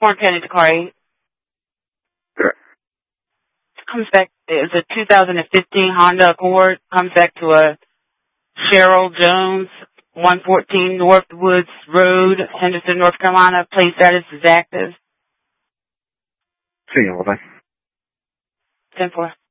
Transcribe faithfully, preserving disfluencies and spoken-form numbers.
Warren County to car eight. Sure. Comes back, it's a two thousand fifteen Honda Accord. Comes back to a Cheryl Jones, one fourteen Northwoods Road, Henderson, North Carolina. Plate status is active. See you, bye. ten four.